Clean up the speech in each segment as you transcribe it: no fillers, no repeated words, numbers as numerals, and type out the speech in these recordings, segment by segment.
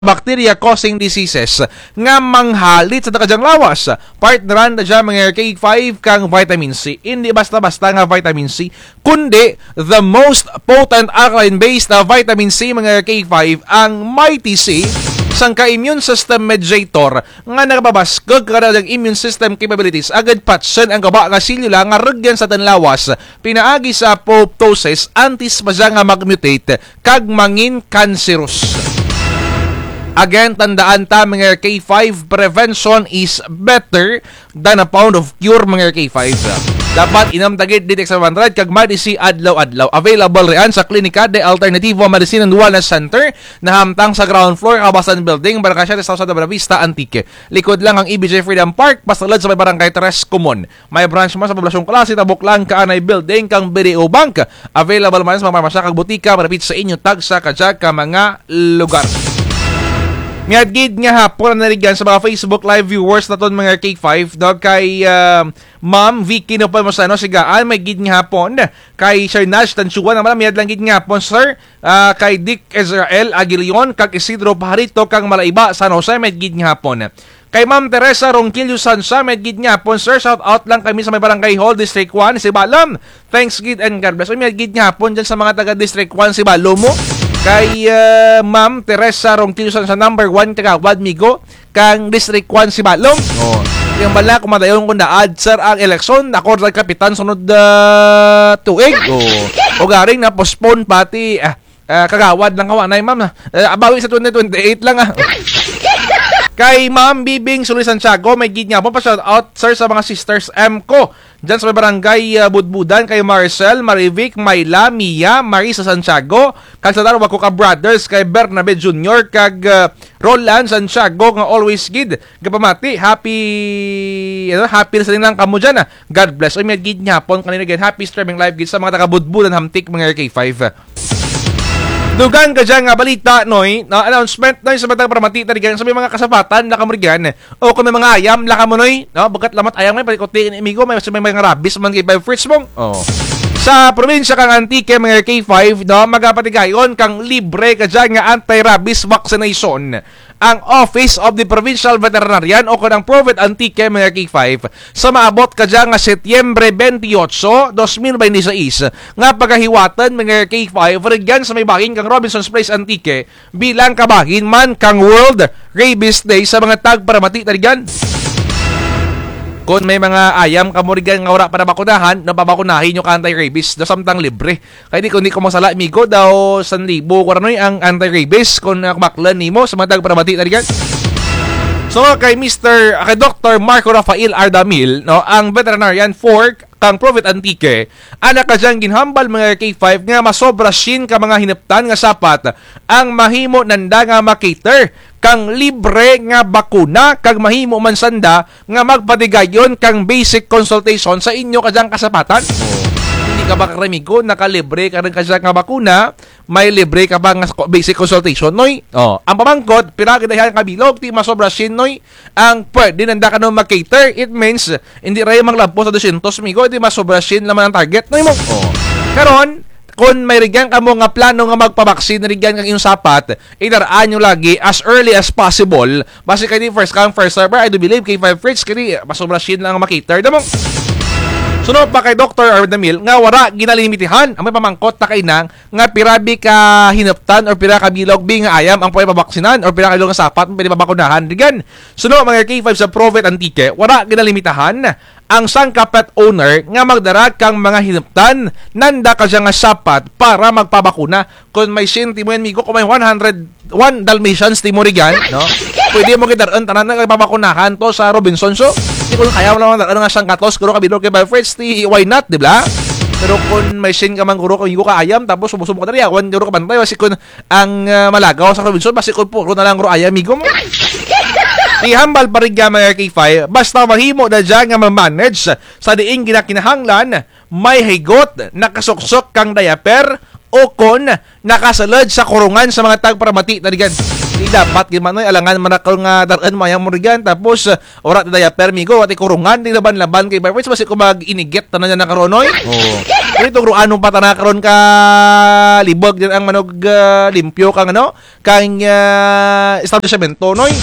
bacteria causing diseases nga manghalit sa nakajang lawas. Partneran na dyan mga K5 kang vitamin C. Hindi basta-basta nga vitamin C, kundi the most potent alkaline-based na vitamin C mga K5 ang Mighty C sang ka-immune system mediator nga nakababaskog kada ng immune system capabilities agad patsen ang gaba nga silula nga regyan sa tanlawas pinaagi sa apoptosis antis pa siya nga magmutate kag mangin cancerous. Again, tandaan ta mga K5, prevention is better than a pound of cure mga K5. Dapat inamtagid Ditex 100 kag Medisi adlaw-adlaw. Available riyan sa Klinika de Alternativo Medicine and Wellness Center na hamtang sa ground floor Kabasan Building, Barangay South de Buenavista, Antique. Likod lang ang EBJ Freedom Park, pasulod sa may Barangay Tres Common. May branch man sa poblasyong Klase, Tabuklan, Kaanay Building, kang BDO Bank. Available man sa mga marmasya kag butika malapit sa inyo tagsa kadya ka mga lugar. Miyadgid nga hapon na narigan sa mga Facebook live viewers na ton mga K5 no? Kay Ma'am Vicky no pa mo sa sigaan may gid nga hapon kay Sir Nash Tansuan naman miyad lang gid nga hapon sir kay Dick Israel Aguilion kag Isidro Pajarito kang Malaiba San Jose may gid nga hapon. Kay Ma'am Teresa Ronquillo Sansa may gid nga hapon sir, shout out lang kami sa may Barangay Hall District 1 Sibalam. Thanks gid and God bless. May gid nga hapon dyan sa mga taga District 1 Sibalom mo. Kay Ma'am Teresa Ronquillo sa number 1 kagawad migo kang District 1 Sibalom. Yung bala kumadayon kung naad sir ang eleksyon ako sa kapitan sunod tuig. O garing na postpone pati kagawad lang kawanay ma'am. Abawi sa 2028 lang Kay Ma'am Bibing Suli Santiago, may gid nga po pa shout out sir sa mga sisters M ko. Diyan sa Barangay Budbudan kay Marcel, Marivic, Mayla, Mia, Marisa Santiago, kag sa darwa ko ka brothers kay Bernabe Jr. kag Roland Santiago nga always gid. Gapamati, happy na sa lang kamo diyan. God bless. Oy may gid nga pon kanina gid happy streaming live gid sa mga taga Budbudan hamtik mga K5. Dugang ka dyan nga balita, noy, na announcement, noy, sa batang paramatita rin sa may mga kasapatan, nakamurigan, o kung may mga ayam, lakamo, noy, no, bagat lamat ayam, may palikotiin, amigo, may mga rabis, man kay Fritz mong, Sa probinsya kang Antique, mga K5, no, magapatigayon kang libre ka dyan nga anti-rabies vaccination. Ang Office of the Provincial Veterinarian o kanang Provet Antique, mga K5, sa maabot ka dyan nga Setyembre 28, 2026, nga pagkahiwatan, mga K5, regyan sa may baging kang Robinson's Place Antique, bilang kabagin man kang World Rabies Day sa mga tagparamati tarigan. Kung may mga ayam kamurigan nga wala pa na bakunahan, napabakunahin yung anti-rabies na samtang libre. Kaya di ko masala, amigo, daw 1,000 ko ranoy ang anti-rabies kung kumaklan nimo sa mga tagparamati tarigan. So kay Dr. Marco Rafael Ardamil, no, ang veterinarian for kang Provet Antique, anak ka dyan ginhambal mga K5 nga masobrasyin ka mga hinaptan nga sapat ang mahimo nanda nga makater kang libre nga bakuna kag mahimo man sanda nga magpatigayon kang basic consultation sa inyo kadyang kasapatan. Hindi ka ba karamigo nakalibre ka rin kadya nga bakuna, may libre ka ba nga basic consultation noy? Ang pamangkot piragi dahan kabilog ti masobrasyin noy ang pwede nanda ka no makater. It means hindi ray manglampo sa 200 migo di masobrasyin naman ang target noy mo. Karon kung may rigyan ka mo nga plano nga magpabaksin, rigyan kang iyong sapat, idaraan nyo lagi as early as possible. Basi kayo di first come, first server, I do believe kay 5 Fritz, kaya masobrasyin lang ang makater. Damang sunod pa kay Dr. Ardamil, nga wala ginalimitihan, ang may pamangkot na kay nang, nga pirabi ka hinaptan or pira ka bilog, bing ayam, ang pwede pabaksinan, or pira ka ilong sapat, pwede pabakunahan. Rigyan, sunod mga K5 sa Provet Antique, wala ginalimitahan, ang sangka pet owner nga magdara kang mga hinaptan nanda ka nga sapat para magpabakuna. Kung may mo yan migo, kung may 101 Dalmatians ti mo rigan, no? Pwede mo kitaraan tanan na pabakunahan to sa Robinson. So di ko kaya mo lang nga sangkatos kuro ka bilog kay Friends ti why not, di ba? Pero kung may sin ka man guro ka migo ka ayam tapos sumusum ka tari awan guro ka bantay basi kun ang malagaw sa Robinson basi kun puro na lang guro ayam migo mo. Ihambal pa rin mga K5, basta mahimo na dyan nga ma-manage sa diing ginakinahanglan, may higot, nakasuksok kang diaper, o kon nakasalad sa kurungan sa mga tagparamati na rigan. Di dapat gimanoy alangan manakaw nga daraan mayang mo rigan, tapos orat na diaper migo, at kurungan, di laban-laban kay Barwits, basi kung mag-inigit na niya nakaronoy. Ito kung anong patana karon ka libog din ang manog limpyo kang kang establishmento noy.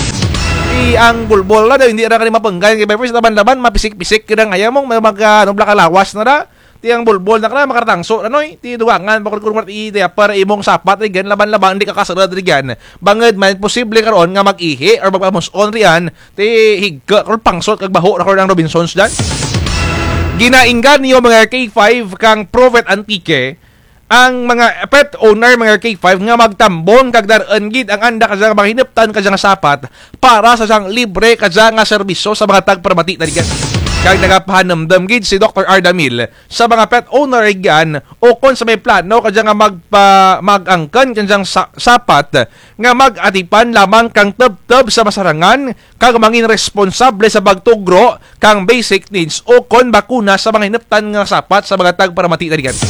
Ang bulbol na daw hindi ra kani mapenggan kay first laban-laban mapisik-pisik kidang ayaw mong blakalawas na da. Ti ang bulbol na kana makaratangso anoy ti duwangan bakod kun iti para imong sapat rigan laban-laban hindi ka kasunod rigan. Banged man posible karon nga mag-ihi or magpamuson riyan ti higka or pangsot kag baho ra ko ang Robinsons dan. Ginainggan niyo mga K5 kang Prophet Antique ang mga pet owner mga K5 nga magtambon kag daraan gid ang anda kadya nga hinuptan kadya nga sapat para sa sang libre kadya nga serbisyo sa mga tagpermati na digan. Kag nagapahanamdam gid si Dr. Ardamil sa mga pet owner digan o kon sa may plano kadya nga magangkan kadya sapat nga magatipan lamang kang tub sa masarangan kag mangin responsable sa pagtugro kang basic needs o kon bakuna sa mga hinuptan nga sapat sa mga tagpermati na digan.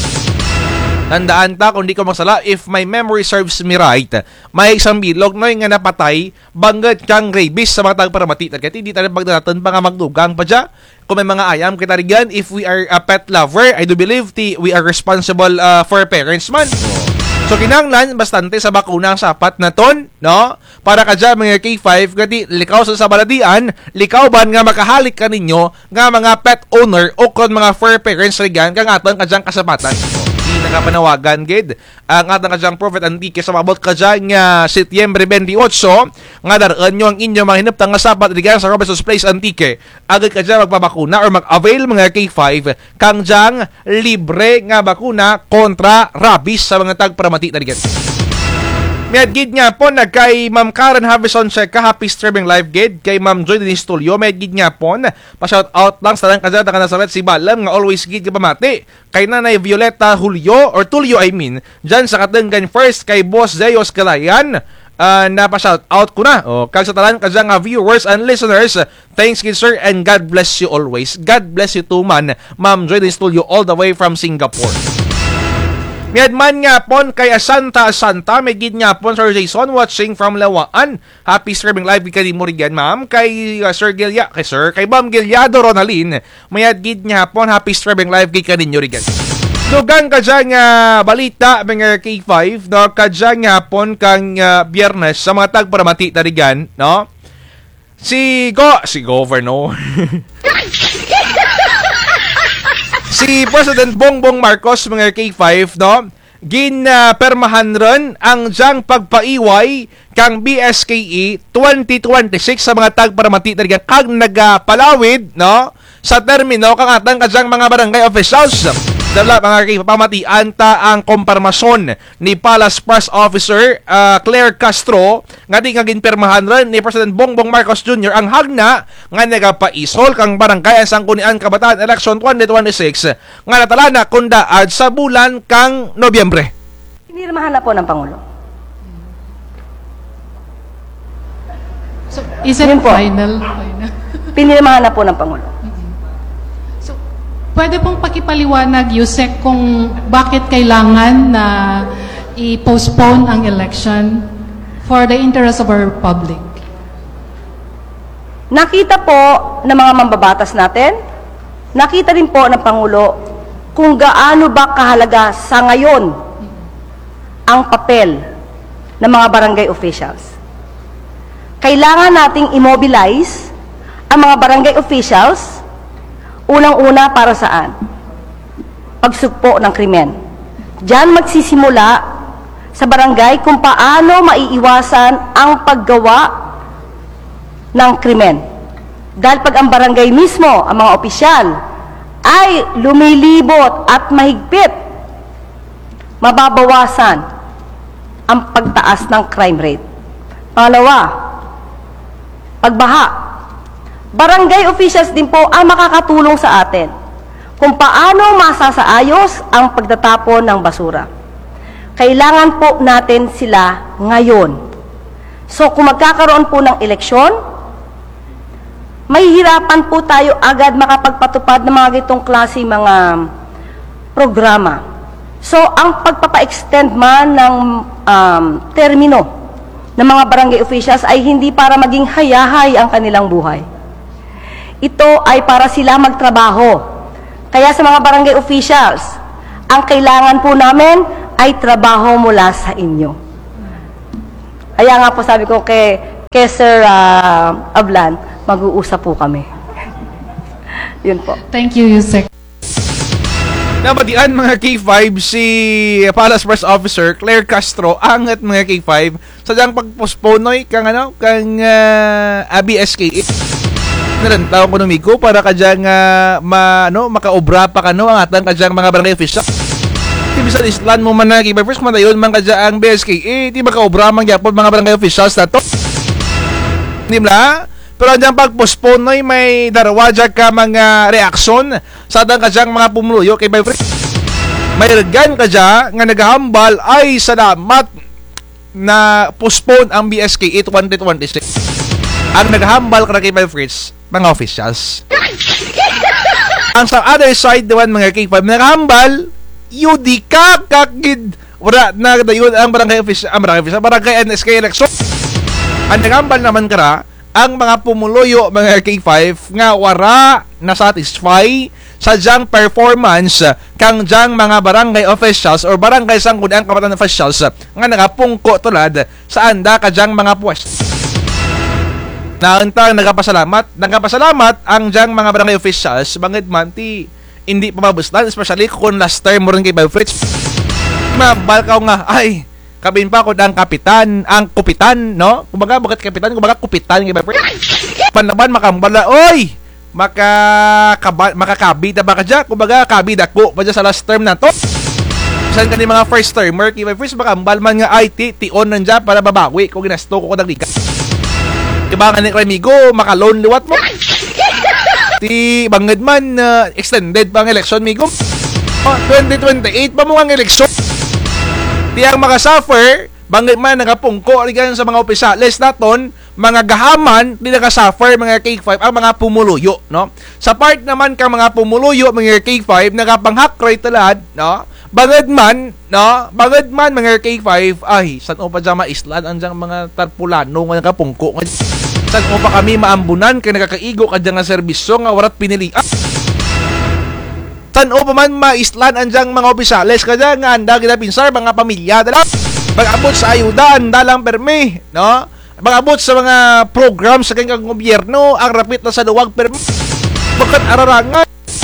Tandaan ta kung di ko magsala, if my memory serves me right, may isang bilog no nga napatay bangged kang rabies sa mga tagparamati. Kaya hindi tayo pagdanaton pa nga magdugang pa dya. Kung may mga ayam kita rigan, if we are a pet lover, I do believe we are responsible for parents man. So kinanglan bastante sa bakuna ang sapat na ton, no? Para kadya mga K5 kati likaw sa baladian, likaw ban nga makahalik ka ninyo nga mga pet owner o kon mga fur parents rigan kang aton kadyang kasapatan. Nakapanawagan gid ang atang kadyang Prophet Antique sa mabot kadyang Setyembre 28 nga daraan nyo ang inyo mga hinuptang nga sapat rigan sa Robinsons Place Antique agad kadya magpabakuna or mag-avail mga K5 kang dyang libre nga bakuna kontra rabies sa mga tagparamati na rigan. May gid nga po na kay Ma'am Karen Havison Checa, happy streaming live gid kay Ma'am Joy Denise Tulio. May gid nga po pa-shout out lang sa lang kadya ka nasaret si Balam nga always gid ka pamati kay Nanay Violeta Julio or Tulio I mean dyan sa Katenggan first kay Boss Zeos Kalayan. Napa-shout out ko na. Kag sa talan kadya nga viewers and listeners, thanks gid sir and God bless you always. God bless you too man, Ma'am Joy Denise Tulio all the way from Singapore. Miadman nga pon kay Asanta may gid nga pon Sir Jason watching from Lawaan. Happy streaming live kay mo rigan ma'am kay Sir Gilya kay Ma'am Gilyado Ronalyn. Mayad gid nga pon happy streaming live kay kaninyo rigan. Dugang kadya nga balita mga K5 no kadya nga pon kang Biyernes sa mga tagparamati na rigan no. Si Governor si President Bongbong Marcos mga K5 no permahan ron ang dyang pagpaiway kang BSKE 2026 sa mga tagparamati na kag nagapalawid no sa termino kang atang kadyang mga barangay officials. Dala mga kapamatian ta ang komparmasyon ni Palace Press Officer Claire Castro nga di nga ginpermahan ron ni President Bongbong Marcos Jr. ang hagna nga nagapaisol kang barangay ang Sangguniang Kabataan Election 2026 nga natalana kundaad sa bulan kang Nobyembre. Pinirmahan na po ng Pangulo. So, is it final? Pinirmahan na po ng Pangulo. Pwede pong pakipaliwanag, Yusek, kung bakit kailangan na i-postpone ang election for the interest of our public? Nakita po ng mga mambabatas natin, nakita din po ng Pangulo kung gaano ba kahalaga sa ngayon ang papel ng mga barangay officials. Kailangan nating immobilize ang mga barangay officials. Unang-una para saan? Pagsugpo ng krimen. Diyan magsisimula sa barangay kung paano maiiwasan ang paggawa ng krimen. Dahil pag ang barangay mismo, ang mga opisyal, ay lumilibot at mahigpit, mababawasan ang pagtaas ng crime rate. Pangalawa, pagbaha. Barangay officials din po ang makakatulong sa atin kung paano masasaayos ang pagtatapon ng basura. Kailangan po natin sila ngayon. So kung magkakaroon po ng eleksyon, mahihirapan po tayo agad makapagpatupad ng mga gitong klase mga programa. So ang pagpapa-extend man ng termino ng mga barangay officials ay hindi para maging hayahay ang kanilang buhay. Ito ay para sila magtrabaho. Kaya sa mga barangay officials, Ang kailangan po namin ay trabaho mula sa inyo. Kaya nga po sabi ko kay Sir Ablan, mag-uusap po kami. Yun po. Thank you, Yusek. Nabatian mga K5 si Palace Press Officer Claire Castro angat mga K5 sadyang pagpostpone kang ABSK narantaw ko numiko para kadyang makaobra pa kano ang atang kadyang mga barangay official. Di bisan islan mo man na K5 first madayon man kadyang BSK di makaobra man gyapon mga barangay officials nato. Di ba? Pero andyan pag-postpone may darawadya ka mga reaksyon sa dang kadyang mga pumuluyo kay my friend. May regan kadya nga naghahambal ay salamat na postpone ang BSK 2026. Ang naghahambal ka kay my friends, mga officials. Ang sa other side naman mga K5 naghahambal, yudi ka kakid wala na dayon ang barangay official, barangay NSK election. Ang naghahambal naman kara ang mga pumuluyo mga K5 nga wara na satisfy sa jang performance kang jang mga barangay officials or barangay sangguniang kapatan officials nga nagapungko tulad sa anda ka jang mga puwes. Naantang nagapasalamat ang jang mga barangay officials bangit man ti hindi pa mabustan especially kung last term mo rin kay Boy Fritz. Mabalkaw nga ay kabin pa ko ang kapitan, ang kupitan, no? Kumbaga, bakit kapitan? Kumbaga, kupitan. Panaman, makambala, oy! Makakabi na ba ka dyan? Kumbaga, kabi dako pa dyan sa last term na to. Saan ka ni mga first termer? Kaya first, makambal man nga ay tion nandyan para babawi kung ginasto ko nagdiga. Diba nga ni Remigo, makaloan liwat mo. Ti bangad man, extended pa ang election, Migo. 2028 pa mo ang election. Tiyang makasuffer, bangit man nakapungko rigan sa mga opisales naton, mga gahaman, di nakasuffer mga K5 ang mga pumuluyo, no? Sa part naman kang mga pumuluyo mga K5 nakapanghakray talad, no? Bangad man mga K5 ay san pa dyan maislan ang dyan mga tarpulano nga nakapungko. San pa kami maambunan kay nakakaigo ka dyan nga serbisyo nga warat pinili. San pa man maislan anjang mga opisales kada nga anda kita pinsar mga pamilya dala pag-abot sa ayuda anda lang permi no pag-abot sa mga program sa kanyang gobyerno ang rapit na sa luwag permi bakit ararangan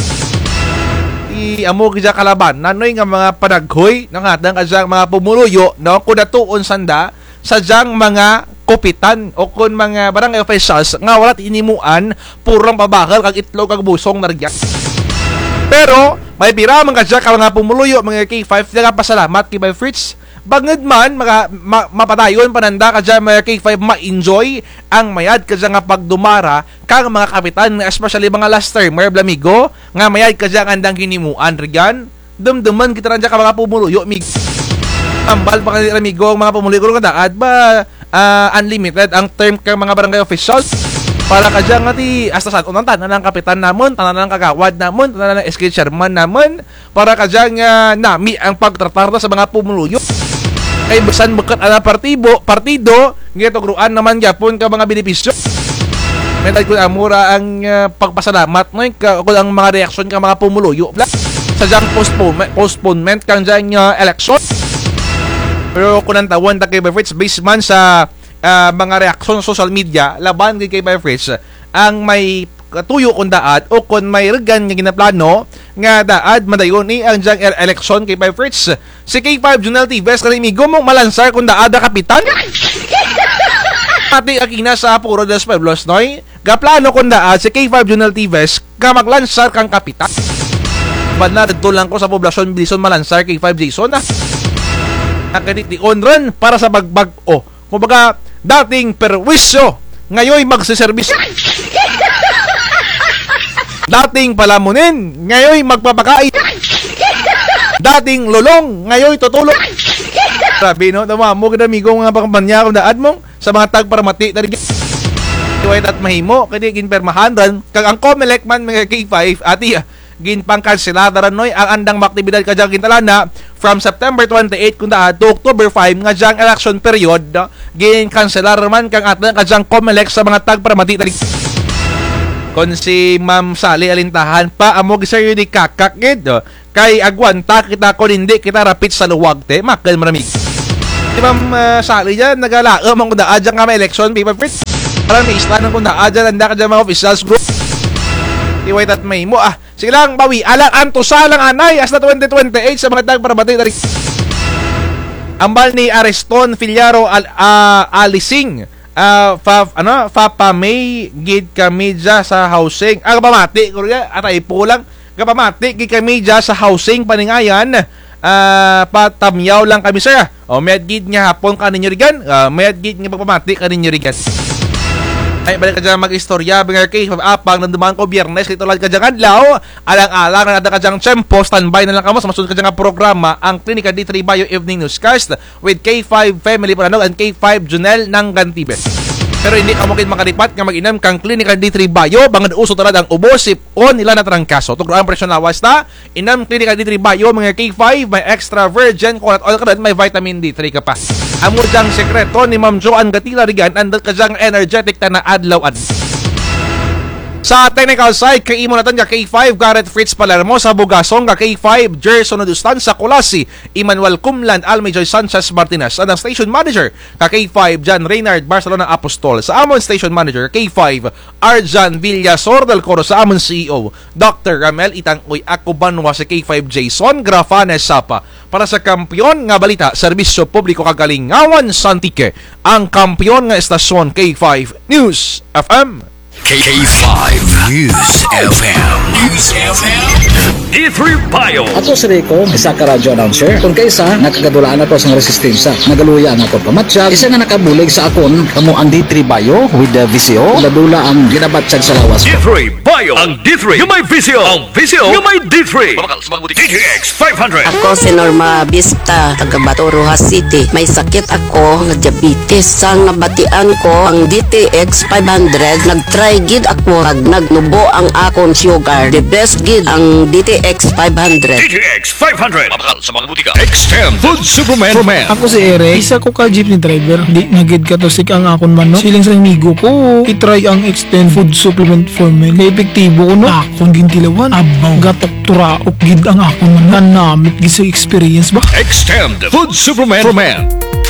amo kaya kalaban nanoy nga mga panaghoy ng atang kadyang mga pumuluyo no kung natuon sanda sa dyang mga kupitan o kung mga barangay officials nga walat inimuan purong pabakal kag itlog kag busong narigyak. Pero, may pira mga kadya ka mga pumuluyo, mga K5, nagapasalamat kay Boy Fritz. Bangad man, mapadayon pananda kadya mga K5 ma-enjoy ang mayad kadya nga pagdumara kang mga kapitan, especially mga last termer, Blamigo, nga mayad kadya nga andang hinimuan, Rigan. Dumduman kita radya ka mga pumuluyo, mig. Ambal pa kanila, amigo, ang mga pumuluyo ko kadaad ba unlimited ang term kang mga barangay officials? Para ka dyan nga ti hasta saan unang tanan ng kapitan namon, tanan ng kagawad namon, tanan ng SK chairman namon, para ka dyan nga nami ang pagtratarda sa mga pumuluyo. Kay basan bukat ana partido, ngito gruan naman gyapon ka mga benepisyo. Medal ko amura ang pagpasalamat no ko ang mga reaksyon ka mga pumuluyo. Sa dyan postponement kang dyan election. Pero kung nantawan ta kay Boy Fritz based man sa mga reaksyon sa social media laban kay Boy Fritz ang may tuyo kung daad o kung may regan nga ginaplano nga daad madayon ang dyang election kay Boy Fritz si K5 Junel Tives kanimigo mong malansar kung daad na kapitan pati akina sa Puro de los Pueblos noy gaplano kung daad si K5 Junel Tives ka maglansar kang kapitan banda dito lang ko sa poblasyon Bison malansar K5 Jason nakaditiyon ron para sa bagbag-o kumbaga dating perwisyo ngayon magsiservisyo dating palamunin ngayon magpapakain dating lulong ngayon tutulong sabi no tamamo kada amigo mga pangpanya kung daad mong sa mga tagparamati na iwait at mahimo kaya ginpermahan kag ang Comelec man mga K5 ati ginpang kanselada ran noy ang andang maktibidad kadyang gintalana from September 28 kung daad to October 5 nga dyang election period gin kanselar man kang atang kadyang Comelec sa mga tagparamati kon si Ma'am Sally Alintahan pa amo gisar yun ni kakakid kay agwanta kita ko hindi kita rapit sa luwag te makal maramig. Di ma'am Sally dyan, nagalaam ang kunda adyan nga may election paper print. Parang may istanan kunda adyan, handa ka dyan mga officials group. Iwait at may mo sige lang, bawi, alang anto salang anay, as na 2028 sa mga tagparabatay tarik. Ambal ni Ariston Filiaro Alising, May gid kami dya sa housing. Kapamati, atay po lang, kapamati gid kami dya sa housing paningayan. Patamyaw lang kami sir. Mayad gid nga hapon ka ninyo rigan, mayad gid nga pagpamati ka ninyo rigan. Ay, balik ka dyan mag-istorya, Binger K, apang nandumaan ko biyernes, dito lang ka dyan adlaw, alang-alang na nada ka dyan tsempo, standby na lang ka mo, sa masunod ka dyan nga programa, ang Klinika D3 Bio Evening Newscast with K5 Family Pananog and K5 Junel ng Gantibes. Pero hindi ka mungkin makalipat nga mag-inam kang Klinika D3 Bio, bangad uso talad ang ubosip o nila na trangkaso. Tugro ang presyon lawas na, inam Klinika D3 Bio, mga K5, may extra virgin, coconut oil ka rin, may vitamin D3 ka pa. Amo diyang sekreto ni Ma'am Joanne Gatila Rigan, andal ka diyang energetic na adlaw-ad. Sa technical side, kay imo natin ka K5 Garrett Fritz Palermo, sa Bugasong ka K5 Gerson Odustan, sa Kulasi Emmanuel Cumlan Almejoy Sanchez Martinez, ang station manager ka K5 John Reynard Barcelona Apostol, sa amon station manager K5 Arjan Villasor del Coro, sa amon CEO Dr. Ramel Itangoy Akubanwa, sa K5 Jason Grafanes Sapa, para sa kampyon nga balita serbisyo publiko kagalingawan Santike, ang kampyon nga estasyon K5 News FM. K5 News FM. News FM. D3 Bio. Ako si Rico, isa ka radyo announcer. Kung kaysa, nakagadulaan ako sa resistensya. Nagaluya ang ako pamatsyag. Isa nga nakabulig sa akon, kamo ang D3 Bio with the VCO. Ladula ang ginabatsyag sa lawas ko. D3 Bio. Ang D3 yung may VCO. Ang VCO yung may D3. DTX 500. Ako si Norma Vista, taga Bato Rojas City. May sakit ako nga diabetes. Sang nabatian ko ang DTX 500, nagtry gid ako pag nagnubo ang akong sugar. The best gid ang DTX 500. DTX 500. Mabakal sa mga butika. Extend Food Superman. Ako si Ere, isa ko ka jeepney driver. Di nagid ka to sik ang akon manok. Siling sa amigo ko, itry ang Extend Food Supplement for Men. Epektibo ko no. Akon gintilawan. Abaw, gatok turaok gid ang akon manok. Nanamit gid sa experience ba? Extend Food Superman for Men.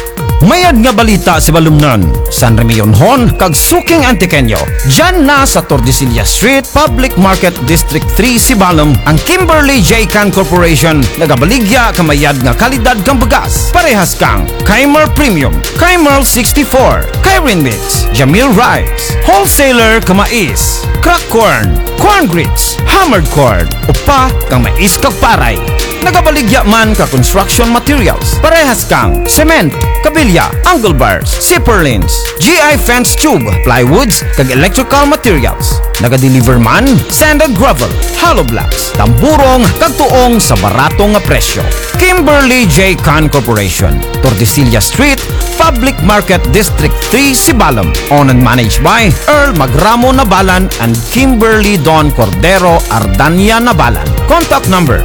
Mayad nga balita si Balumnon, San Remion Hon, kag Suking Antiqueño. Diyan na sa Tordesillas Street, Public Market District 3, Sibalom, ang Kimberly J. Can Corporation. Nagabaligya kamayad nga kalidad kang bagas. Parehas kang Kaimer Premium, Kaimer 64, Kairin Mix, Jamil Rice, Wholesaler kamais, Crack Corn, Corn Grits, Hammered Corn, upa kang mais kag paray. Nagabaligya man ka construction materials. Parehas kang cement, kabilya, angle bars, zipper lines, GI fence tube, plywoods, kag electrical materials. Nagadeliver man, sand and gravel, hollow blocks, tamburong, kag tuong sa baratong nga presyo. Kimberly J. Can Corporation, Tordesillas Street, Public Market District 3, Sibalom. Owned and managed by Earl Magramo Nabalan and Kimberly Don Cordero Ardania Nabalan. Contact number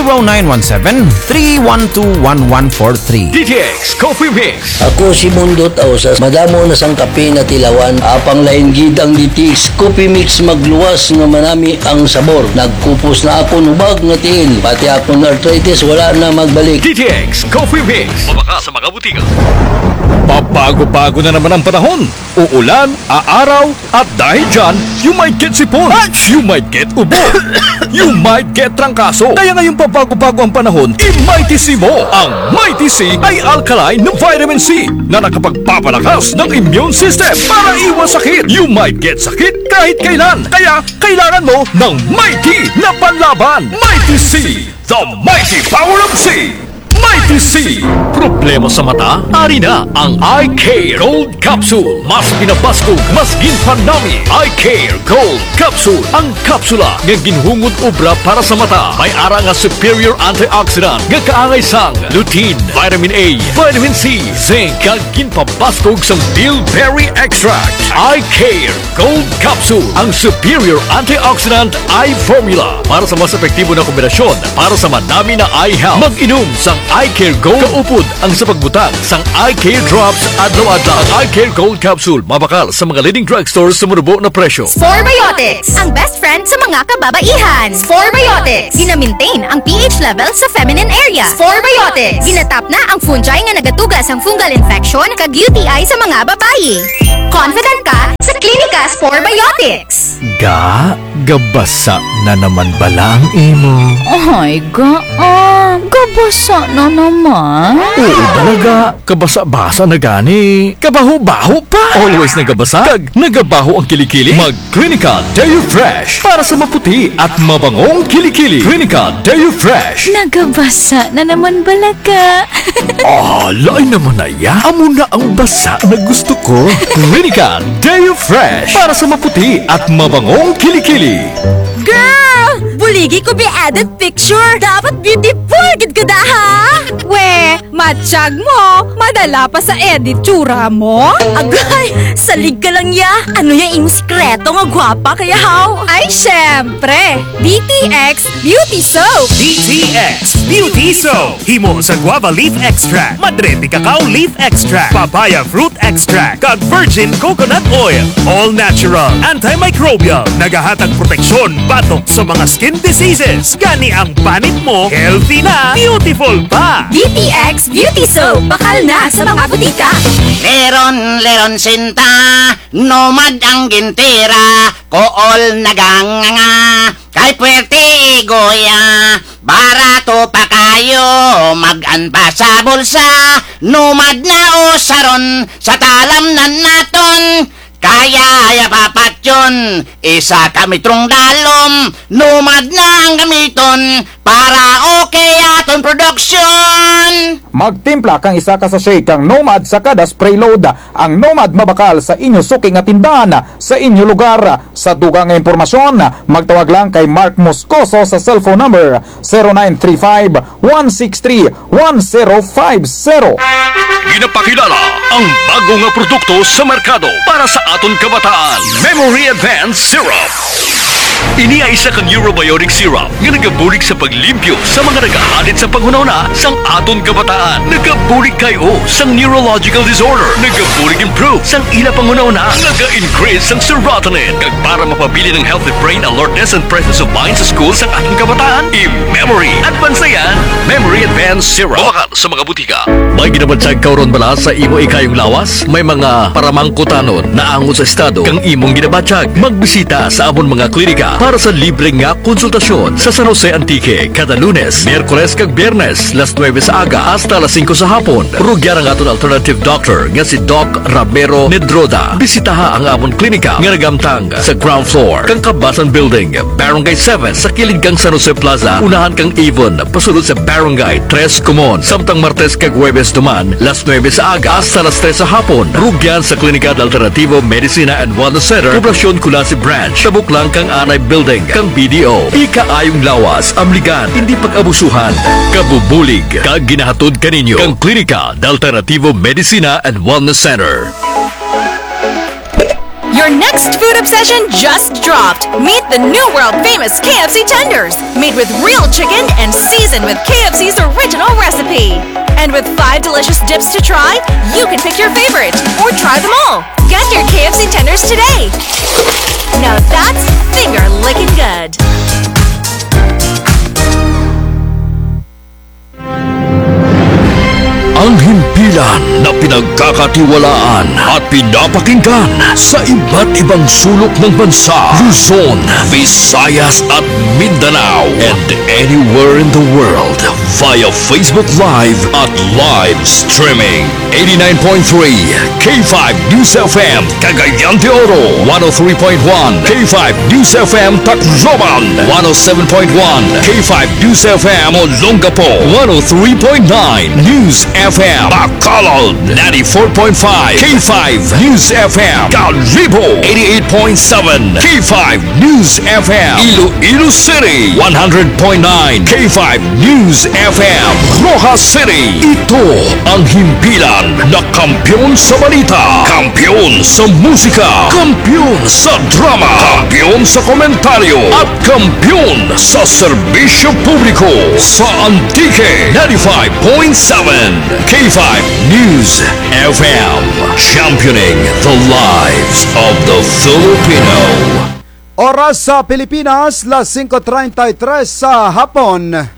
0917-312-1143. DTX Coffee Mix. Ako si Mundo Tausas, madamo na sang kape na tilawan, apang lain gid ang DTX Coffee Mix magluwas nga manami ang sabor. Nagkupos na ako nubag nga tiil, pati akong arthritis wala na magbalik. DTX Coffee Mix. Mabaka sa mga butika. Pabago-bago na naman ang panahon. Uulan, aaraw, at dahil dyan, you might get sipon, you might get ubo, you might get trangkaso. Kaya ngayong pabago-bago ang panahon, i-Mighty C mo. Ang Mighty C ay alkaline ng vitamin C na nakapagpapalakas ng immune system para iwas sakit. You might get sakit kahit kailan. Kaya kailangan mo ng Mighty na panlaban. Mighty C, the mighty power of C. Mighty C. Problema sa mata? Ari na ang Eye Care Gold Capsule. Mas pinabasog, mas ginpanami. Eye Care Gold Capsule. Ang kapsula nga ginhungod obra para sa mata. May ara nga superior antioxidant nga kaangay sang lutein, vitamin A, vitamin C, zinc, kag ginpabasog sang bilberry extract. Eye Care Gold Capsule, ang superior antioxidant eye formula para sa mas epektibo na kombinasyon para sa madami na eye health. Mag-inom sang Eye Care Gold kaupod ang sa pagbutang sang Eye Care Drops adlaw-adlaw. Ang Eye Care Gold Capsule mabakal sa mga leading drugstores sa murubo na presyo. Sporebiotics, ang best friend sa mga kababaihan. Sporebiotics, gina-maintain ang pH level sa feminine area. Sporebiotics, ginatap na ang fungi nga nagatugas ang fungal infection kag UTI sa mga babayi. Confident ka sa Klinika Sporebiotics. Gabasa na naman bala ang imo. Ay, gabasa na naman. Oo talaga, kabasa-basa na gani. Kabaho-baho pa. Always nagabasa, kag nagabaho ang kilikili. Mag-Klinika Deo Fresh para sa maputi at mabangong kilikili. Klinika Deo Fresh. Nagabasa na naman balaga. Lain naman na ya. Amo na ang basa na gusto ko. Klinika Deo Fresh para sa maputi at mabangong kilikili. Girl! Buligi ko be added picture. Dapat beautiful gid ka da ha? We, matsyag mo. Madala pa sa edit tsura mo. Agay, salig ka lang ya. Ano yung imong sikreto nga gwapa kaya how? Ay, syempre. DTX Beauty Soap. DTX Beauty Soap. Himo sa guava leaf extract, Madrete cacao leaf extract, papaya fruit extract, kag virgin coconut oil. All natural, antimicrobial, nagahatag proteksyon batok sa mga skin diseases. Gani ang panit mo, healthy na, beautiful pa. DTX Beauty Soap. Bakal na sa mga butika. Leron sinta, nomad ang gintira, kool naganganga, kay puwerte goya, barato pa kayo, mag-anpa sa bulsa, nomad na o saron, sa talamnan naton, kaya papat yun, isa kami trong dalom, nomad na ang gamiton, para okay aton production. Magtimpla kang isa ka sachet kang Nomad sa kada spray load. Ang Nomad mabakal sa inyo suking nga tindahan sa inyo lugar. Sa dugang nga impormasyon, magtawag lang kay Mark Moscoso sa cellphone number 0935-163-1050. Ginapakilala ang bago nga produkto sa merkado para sa aton kabataan. Memory Advance Syrup. Ini ay isa kang Eurobiotic syrup nga nagabulig sa paglimpyo sa mga nagahalit sa panghunahuna sang aton kabataan. Nagabulig kayo sang neurological disorder. Nagabulig improve sang ila panghunahuna. Naga-increase sang serotonin kag para mapabili ng healthy brain alertness and presence of mind sa school sang aton kabataan. I-Memory Advance na yan. Memory Advance Syrup. Mabakal sa mga butika. May ginabadsag kauron bala sa imo ikayong lawas? May mga paramangkutanon na angon sa estado kang imong ginabadsag. Magbisita sa amon mga klinika para sa libre nga konsultasyon sa San Jose Antique kada Lunes, Miyerkules kag Biyernes, las 9 sa aga hasta las 5 sa hapon. Rugyan ang aton alternative doctor nga si Doc Ramiro Nedroda. Bisitaha ang amon klinika nga nagamtang sa ground floor kang Kabasan Building, Barangay 7 sa kilid kang San Jose Plaza. Unahan kang Avon pasulod sa Barangay 3 Comon. Samtang Martes kag Huwebes duman, las 9 sa aga hasta las 3 sa hapon. Rugyan sa Klinika del Alternativo Medicina and Wellness Center, Poblacion Culasi Branch. Tabuk lang kang Anay Building, kang BDO. Ikaayong lawas, amligan, hindi pag-abusuhan. Kabubulig, kag ginahatod kaninyo. Kang Klinika del Alternativo Medicina and Wellness Center. Your next food obsession just dropped. Meet the new world-famous KFC tenders, made with real chicken and seasoned with KFC's original recipe. And with 5 delicious dips to try, you can pick your favorite or try them all. Get your KFC tenders today. Now that's finger-licking good. Ang himpilan na pinagkakatiwalaan at pinapakinggan sa iba't ibang sulok ng bansa, Luzon, Visayas at Mindanao, and anywhere in the world via Facebook Live at live streaming. 89.3 K5 News FM Cagayan de Oro, 103.1 K5 News FM Tacloban, 107.1 K5 News FM Olongapo, 103.9 News FM Bacolod 94.5 K5 News FM, Calibo 88.7 K5 News FM, Iloilo City 100.9 K5 News FM, Rojas City. Ito ang himpilan na kampiyon sa balita, kampiyon sa musika, kampiyon sa drama, kampiyon sa komentaryo, at kampiyon sa serbisyo publiko sa Antique 95.7 K5 News FM, championing the lives of the Filipino. Oras sa Pilipinas, las 5:33 sa hapon.